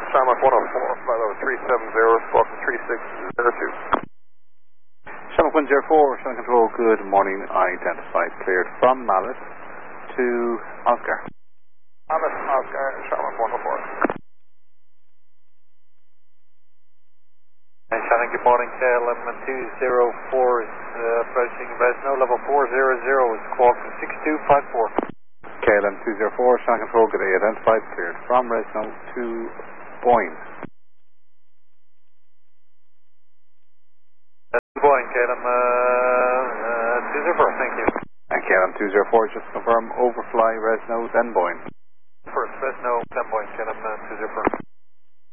Shamrock 104, flight level 370, squawk 3602. Shamrock 104, Shamrock Control, good morning. Identified, cleared from Mallet to Oscar. Mallet, Oscar, Shamrock 104. Shannon, good morning. KLM 204 is approaching Vesno, level 400, squawk 6254. KLM 204, Shannon Control, good day. Identified, cleared from Resno to Boyne. Boyne, KLM 204, thank you. And KLM 204, just confirm overfly Resno, then Boyne. First, Vesno, then Boyne, KLM 204.